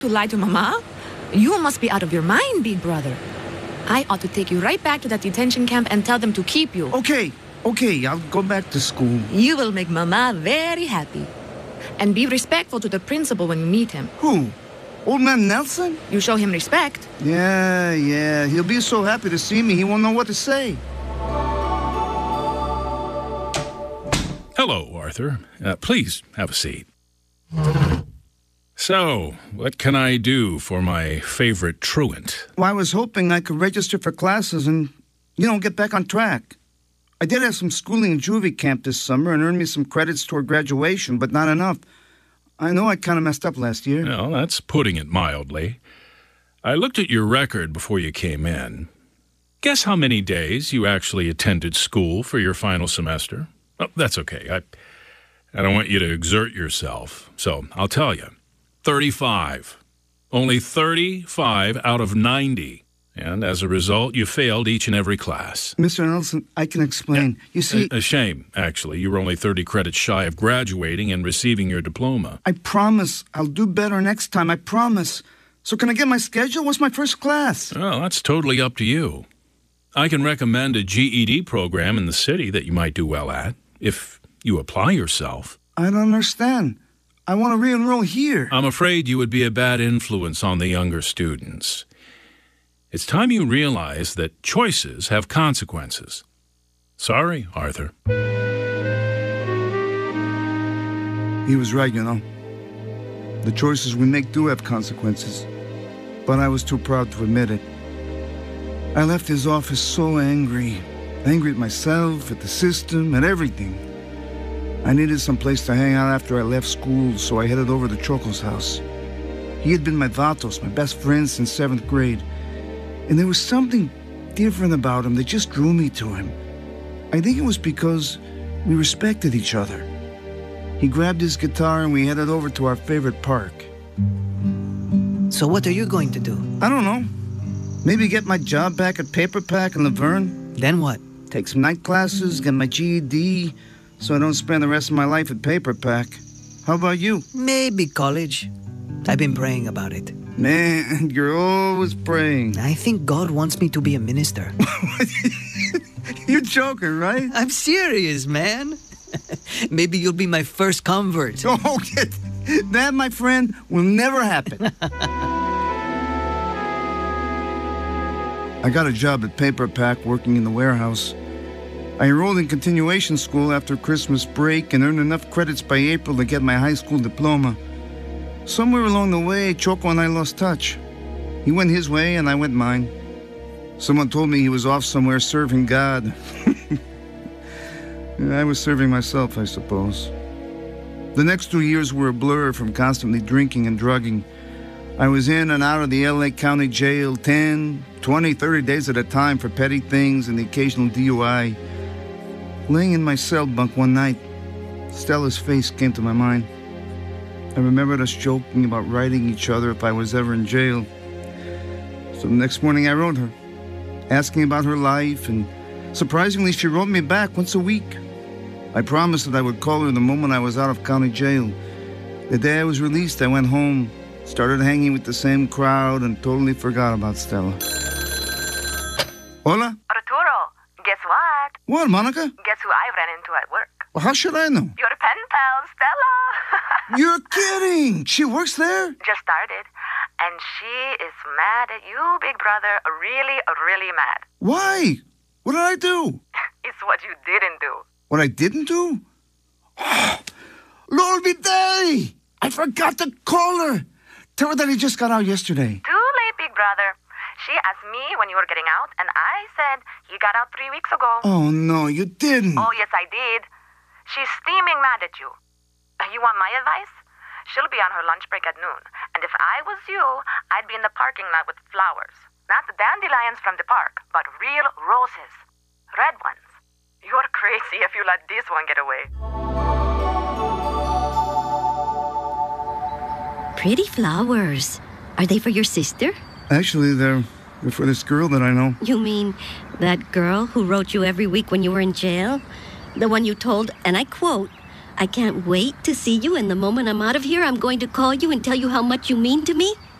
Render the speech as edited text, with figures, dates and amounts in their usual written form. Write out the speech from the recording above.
To lie to Mama? You must be out of your mind, big brother. I ought to take you right back to that detention camp and tell them to keep you. Okay, I'll go back to school. You will make Mama very happy. And be respectful to the principal when you meet him. Who? Old man Nelson? You show him respect. Yeah. He'll be so happy to see me, he won't know what to say. Hello, Arthur. Please have a seat. So, what can I do for my favorite truant? Well, I was hoping I could register for classes and, get back on track. I did have some schooling in juvie camp this summer and earned me some credits toward graduation, but not enough. I know I kind of messed up last year. Well, that's putting it mildly. I looked at your record before you came in. Guess how many days you actually attended school for your final semester? Oh, that's okay. I don't want you to exert yourself, so I'll tell you. 35. Only 35 out of 90. And as a result, you failed each and every class. Mr. Nelson, I can explain. You see... A shame, actually. You were only 30 credits shy of graduating and receiving your diploma. I promise. I'll do better next time. I promise. So can I get my schedule? What's my first class? Well, that's totally up to you. I can recommend a GED program in the city that you might do well at, if you apply yourself. I don't understand. I want to re-enroll here. I'm afraid you would be a bad influence on the younger students. It's time you realize that choices have consequences. Sorry, Arthur. He was right, The choices we make do have consequences. But I was too proud to admit it. I left his office so angry. Angry at myself, at the system, at everything. I needed some place to hang out after I left school, so I headed over to Choco's house. He had been my vatos, my best friend since 7th grade. And there was something different about him that just drew me to him. I think it was because we respected each other. He grabbed his guitar and we headed over to our favorite park. So what are you going to do? I don't know. Maybe get my job back at Paper Pack in Laverne. Then what? Take some night classes, get my GED, so I don't spend the rest of my life at Paper Pack. How about you? Maybe college. I've been praying about it. Man, you're always praying. I think God wants me to be a minister. You're joking, right? I'm serious, man. Maybe you'll be my first convert. Oh, that, my friend, will never happen. I got a job at Paper Pack working in the warehouse. I enrolled in continuation school after Christmas break and earned enough credits by April to get my high school diploma. Somewhere along the way, Choco and I lost touch. He went his way and I went mine. Someone told me he was off somewhere serving God. I was serving myself, I suppose. The next 2 years were a blur from constantly drinking and drugging. I was in and out of the LA County Jail 10, 20, 30 days at a time for petty things and the occasional DUI. Laying in my cell bunk one night, Stella's face came to my mind. I remembered us joking about writing each other if I was ever in jail. So the next morning I wrote her, asking about her life, and surprisingly she wrote me back once a week. I promised that I would call her the moment I was out of county jail. The day I was released, I went home, started hanging with the same crowd, and totally forgot about Stella. Hola? Arturo, guess what? What, Monica? Guess who I ran into at work? Well, how should I know? Your pen pal, Stella. You're kidding! She works there? Just started. And she is mad at you, big brother. Really mad. Why? What did I do? It's what you didn't do. What I didn't do? Oh, Lord be day! I forgot to call her. Tell her that I just got out yesterday. Too late, big brother. She asked me when you were getting out, and I said he got out 3 weeks ago. Oh, no, you didn't. Oh, yes, I did. She's steaming mad at you. You want my advice? She'll be on her lunch break at noon. And if I was you, I'd be in the parking lot with flowers. Not the dandelions from the park, but real roses. Red ones. You're crazy if you let this one get away. Pretty flowers. Are they for your sister? Actually, they're for this girl that I know. You mean that girl who wrote you every week when you were in jail? The one you told, and I quote, "I can't wait to see you, and the moment I'm out of here, I'm going to call you and tell you how much you mean to me"?